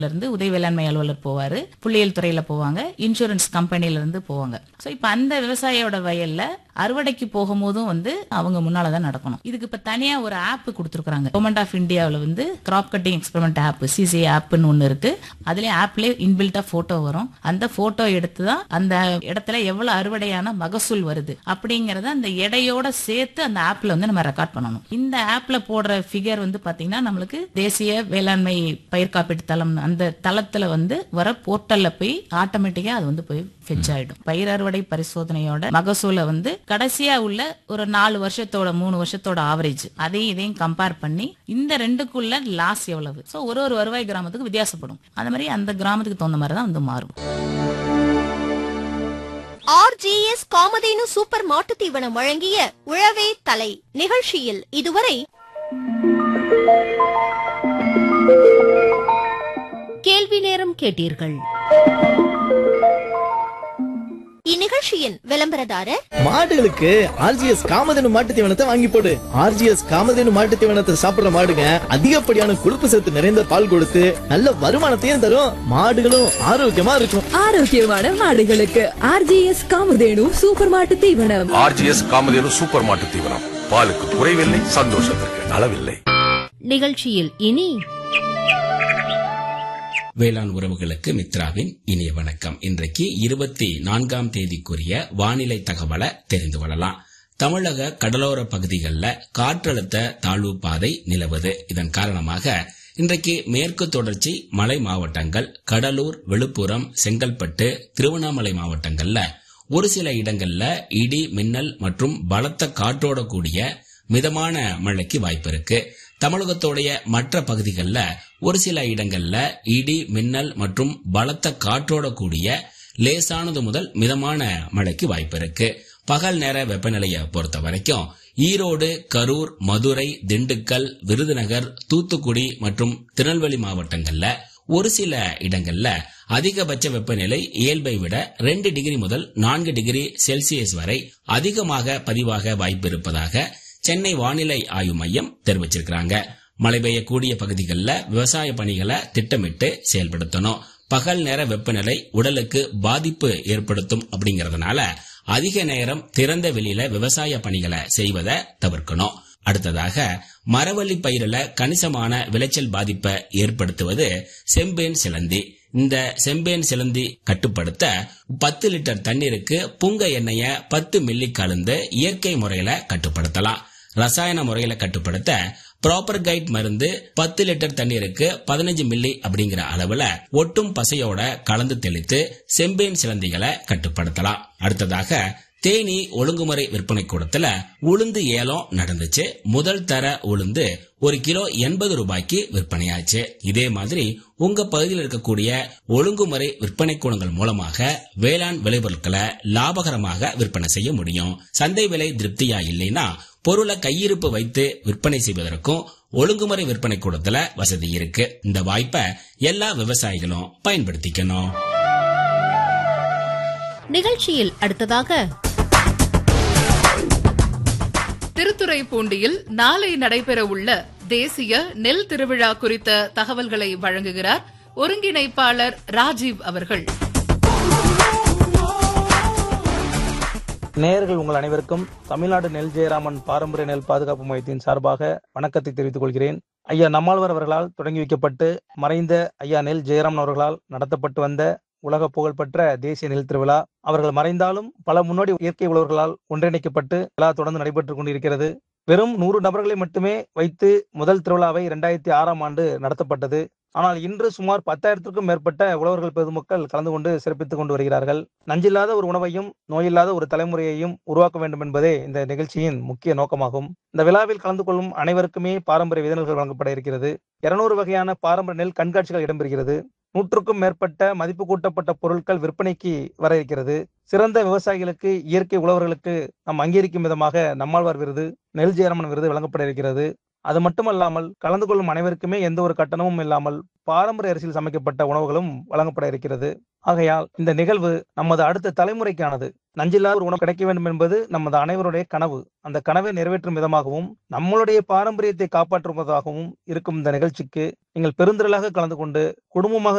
இருந்து உதவி வேளாண்மை அலுவலர் போவாரு, புள்ளியியல் துறையில போவாங்க, இன்சூரன்ஸ் கம்பெனில இருந்து போவாங்க. சோ இப்ப அந்த விவசாயியோட வயல்ல அறுவடைக்கு போகும்போதும் அவங்க முன்னாலதான் நடக்கணும். இதுக்கு இப்ப தனியா ஒரு ஆப் கொடுத்துருக்காங்க. கவர்மெண்ட் ஆஃப் இந்தியாவில graph cutting experiment app CCA ஆப்னு ஒண்ணு இருக்கு. அதுலயே ஆப்லயே இன்பில்ட்டா போட்டோ வரும். அந்த போட்டோ எடுத்துதான் அந்த இடத்துல எவ்வளவு அறுவடையான மகசூல் வருது அப்படிங்கறத அந்த எடையோட சேர்த்து அந்த ஆப்ல நம்ம ரெக்கார்ட் பண்ணணும். இந்த ஆப்ல போடுற ஃபிகர் பாத்தீங்கன்னா நம்மளுக்கு தேசிய வேளாண்மை பயிர் காப்பீட்டு தளம் அந்த தளத்துல வர போர்ட்டல்ல போய் ஆட்டோமேட்டிக்கா அது போய் ஃபெட்ச் ஆயிடும். பயிர் அறுவடை பரிசோதனையோட மகசூலை கடைசியா உள்ள ஒரு 4 வருஷத்தோட 3 வருஷத்தோட ஆவரேஜ் அதையும் இதையும் கம்பேர் பண்ணி இந்த ரெண்டுக்குள்ள லாஸ் எவ்வளவு, சோ ஒரு வருவாய் கிராமத்துக்கு வித்தியாசப்படும். அந்த மாதிரி அந்த கிராமத்துக்கு தகுந்த மாதிரி தான் மாறும். ஆர்ஜிஎஸ் காமதேனு சூப்பர் மாட்டு தீவனம் வழங்கிய உழவே தலை நிகழ்ச்சியில் இதுவரை கேள்வி நேரம் கேட்டீர்கள். இந்நிகழ்ச்சியின் விளம்பரதாரர் மாடுகளுக்கு ஆர்ஜிஎஸ் காமதேனு மாட்டு தீவனத்தை வாங்கி போடு. ஆர்ஜிஎஸ் காமதேனு மாட்டு தீவனத்தை சாப்பிடுற மாடுங்க அதிகப்படியான கொழுப்பு சத்து நிறைந்த பால் கொடுத்து நல்ல வருமானத்தையும் தரும். மாடுகளும் ஆரோக்கியமா இருக்கும். ஆரோக்கியமான மாடுகளுக்கு ஆர்ஜிஎஸ் காமதேனு சூப்பர் மாட்டு தீவனம். ஆர்ஜிஎஸ் காமதேனு சூப்பர் மாட்டு தீவனம். பாலுக்கு குறைவில்லை, சந்தோஷத்திற்கு அளவில்லை. நிகழ்ச்சியில் இனி வேளாண் உறவுகளுக்கு மித்ராவின் இனிய வணக்கம். இன்றைக்கு 24ஆம் தேதிக்குரிய வானிலை தகவலை தெரிந்து கொள்ளலாம். தமிழக கடலோர பகுதிகளில் காற்றழுத்த தாழ்வு பாதை நிலவுது. இதன் காரணமாக இன்றைக்கு மேற்கு தொடர்ச்சி மலை மாவட்டங்கள் கடலூர், விழுப்புரம், செங்கல்பட்டு, திருவண்ணாமலை மாவட்டங்கள்ல ஒரு சில இடங்கள்ல இடி, மின்னல் மற்றும் பலத்த காற்றோட கூடிய மிதமான மழைக்கு வாய்ப்பு இருக்கு. தமிழகத்தோடைய மற்ற பகுதிகளில் ஒரு சில இடங்கள்ல இடி, மின்னல் மற்றும் பலத்த காற்றோட கூடிய லேசானது முதல் மிதமான மழைக்கு வாய்ப்பு இருக்கு. பகல் நேர வெப்பநிலையை பொறுத்த வரைக்கும் ஈரோடு, கரூர், மதுரை, திண்டுக்கல், விருதுநகர், தூத்துக்குடி மற்றும் திருநெல்வேலி மாவட்டங்கள்ல ஒரு சில இடங்கள்ல அதிகபட்ச வெப்பநிலை இயல்பை விட 2 டிகிரி முதல் 4 டிகிரி செல்சியஸ் வரை அதிகமாக பதிவாக வாய்ப்பு இருப்பதாக சென்னை வானிலை ஆய்வு மையம் தெரிவிச்சிருக்காங்க. மழை பெய்யக்கூடிய பகுதிகளில் விவசாய பணிகளை திட்டமிட்டு செயல்படுத்தணும். பகல் நேர வெப்பநிலை உடலுக்கு பாதிப்பு ஏற்படுத்தும் அப்படிங்கறதுனால அதிக நேரம் திறந்த வெளியில விவசாய பணிகளை செய்வதை தவிர்க்கணும். அடுத்ததாக மரவள்ளி பயிரில கணிசமான விளைச்சல் பாதிப்பை ஏற்படுத்துவது செம்பேன் சிலந்தி. இந்த செம்பேன் சிலந்தி கட்டுப்படுத்த 10 லிட்டர் தண்ணீருக்கு புங்க எண்ணெய 10 மில்லி கலந்து இயற்கை முறையில கட்டுப்படுத்தலாம். ரசாயன முறையில கட்டுப்படுத்த ப்ராப்பர் கைட் மருந்து 10 லிட்டர் தண்ணீருக்கு 15 மில்லி அப்படிங்கிற அளவுல ஒட்டும் பசையோட கலந்து தெளித்து செம்பேன் சிலந்திகளை கட்டுப்படுத்தலாம். அடுத்ததாக தேனி ஒழுங்குமுறை விற்பனை கூடத்துல உளுந்து ஏலம் நடந்துச்சு. முதல் தர உளுந்து 1 கிலோ 80 ரூபாய்க்கு விற்பனையாச்சு. இதே மாதிரி உங்க பகுதியில் இருக்கக்கூடிய ஒழுங்குமுறை விற்பனை கூடங்கள் மூலமாக வேளாண் விளைபொருட்களை லாபகரமாக விற்பனை செய்ய முடியும். சந்தை விலை திருப்தியா இல்லைன்னா பொருளை கையிருப்பு வைத்து விற்பனை செய்வதற்கும் ஒழுங்குமுறை விற்பனை கூடத்துல வசதி இருக்கு. இந்த வாய்ப்பை எல்லா விவசாயிகளும் பயன்படுத்திக்கணும். நிகழ்ச்சியில் அடுத்ததாக திருத்துறைப்பூண்டியில் நாளை நடைபெற உள்ள தேசிய நெல் திருவிழா குறித்த தகவல்களை வழங்குகிறார் ஒருங்கிணைப்பாளர் ராஜீவ் அவர்கள். நேயர்கள் உங்கள் அனைவருக்கும் தமிழ்நாடு நெல் ஜெயராமன் பாரம்பரிய நெல் பாதுகாப்பு மையத்தின் சார்பாக வணக்கத்தை தெரிவித்துக் கொள்கிறேன். ஐயா நம்மாழ்வார் அவர்களால் தொடங்கி வைக்கப்பட்டு மறைந்த ஐயா நெல் ஜெயராமன் அவர்களால் நடத்தப்பட்டு வந்த உலக புகழ்பெற்ற தேசிய நெல் திருவிழா அவர்கள் மறைந்தாலும் பல முன்னோடி இயற்கை உழவர்களால் ஒன்றிணைக்கப்பட்டு விழா தொடர்ந்து நடைபெற்றுக் கொண்டிருக்கிறது. வெறும் 100 நபர்களை மட்டுமே வைத்து முதல் திருவிழாவை 2006ஆம் ஆண்டு நடத்தப்பட்டது. ஆனால் இன்று சுமார் 10,000க்கும் மேற்பட்ட உழவர்கள் பொதுமக்கள் கலந்து கொண்டு சிறப்பித்துக் கொண்டு வருகிறார்கள். நஞ்சில்லாத ஒரு உணவையும் நோயில்லாத ஒரு தலைமுறையையும் உருவாக்க வேண்டும் என்பதே இந்த நிகழ்ச்சியின் முக்கிய நோக்கமாகும். இந்த விழாவில் கலந்து கொள்ளும் அனைவருக்குமே பாரம்பரிய விதைநெல்கள் வழங்கப்பட இருக்கிறது. 200 வகையான பாரம்பரிய நெல் கண்காட்சிகள் இடம்பெறுகிறது. 100க்கும் மேற்பட்ட மதிப்பு கூட்டப்பட்ட பொருட்கள் விற்பனைக்கு வர இருக்கிறது. சிறந்த விவசாயிகளுக்கு, இயற்கை உழவர்களுக்கு நாம் அங்கீகரிக்கும் விதமாக நம்மாழ்வார் விருது, நெல் ஜெயராமன் விருது வழங்கப்பட இருக்கிறது. அது மட்டுமல்லாமல் கலந்து கொள்ளும் அனைவருக்குமே எந்த ஒரு கட்டணமும் இல்லாமல் பாரம்பரிய அரிசியில் சமைக்கப்பட்ட உணவுகளும் வழங்கப்பட இருக்கிறது. ஆகையால் இந்த நிகழ்வு நமது அடுத்த தலைமுறைக்கானது. நஞ்சில்லாத ஒரு உணவு கிடைக்க வேண்டும் என்பது நமது அனைவருடைய கனவு. அந்த கனவை நிறைவேற்றும் விதமாகவும் நம்மளுடைய பாரம்பரியத்தை காப்பாற்றுவதாகவும் இருக்கும் இந்த நிகழ்ச்சிக்கு நீங்கள் பெருந்திரளாக கலந்து கொண்டு குடும்பமாக